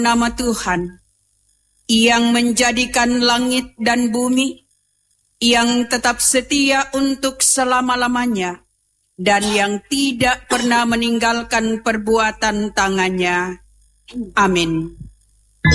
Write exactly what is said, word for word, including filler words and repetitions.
nama Tuhan, yang menjadikan langit dan bumi, yang tetap setia untuk selama-lamanya, dan yang tidak pernah meninggalkan perbuatan tangannya. Amin.